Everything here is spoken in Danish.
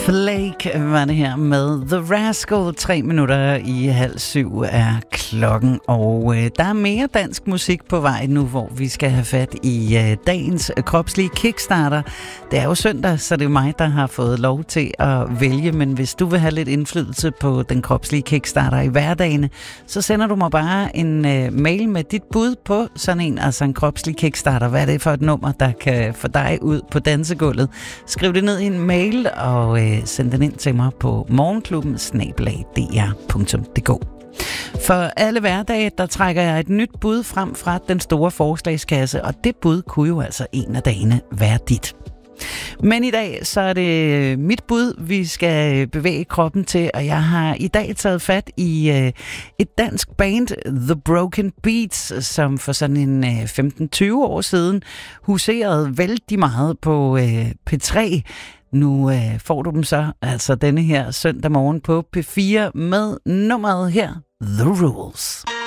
Flake var det her med The Rascal. 3 minutter i 6:30 er klokken, og der er mere dansk musik på vej nu, hvor vi skal have fat i dagens kropslige kickstarter. Det er jo søndag, så det er mig, der har fået lov til at vælge, men hvis du vil have lidt indflydelse på den kropslige kickstarter i hverdagen, så sender du mig bare en mail med dit bud på sådan en, altså en kropslig kickstarter. Hvad er det for et nummer, der kan få dig ud på dansegulvet? Skriv det ned i en mail og send den ind til mig på morgenklubben@dr.dk. For alle hverdage, der trækker jeg et nyt bud frem fra den store forslagskasse, og det bud kunne jo altså en af dagene være dit. Men i dag, så er det mit bud, vi skal bevæge kroppen til, og jeg har i dag taget fat i et dansk band, The Broken Beats, som for sådan en 15-20 år siden huserede vældig meget på P3. Nu får du dem så, altså denne her søndag morgen på P4 med nummeret her, The Rules.